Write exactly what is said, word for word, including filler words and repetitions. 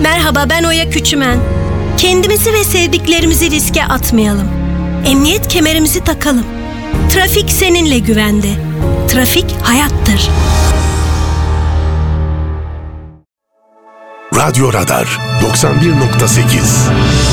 Merhaba, ben Oya Küçümen. Kendimizi ve sevdiklerimizi riske atmayalım. Emniyet kemerimizi takalım. Trafik seninle güvende. Trafik hayattır. Radyo Radar doksan bir nokta sekiz